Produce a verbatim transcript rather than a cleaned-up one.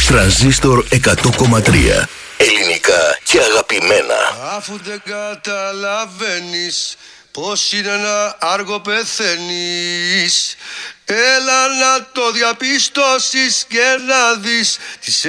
Τρανζίστορ εκατό κόμμα τρία. Ελληνικά και αγαπημένα. Αφού δεν καταλαβαίνεις πως είναι ένα άργο πεθαίνεις, έλα να το διαπιστώσεις και να δεις τις